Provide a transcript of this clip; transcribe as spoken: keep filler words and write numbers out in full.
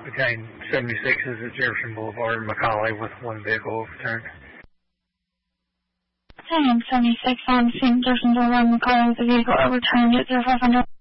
Between seventy-sixes at Jefferson Boulevard and McCauley with one vehicle overturned. Hey, I'm seventy-six on Saint Jefferson Boulevard and McCauley with a vehicle overturned at zero five hundred.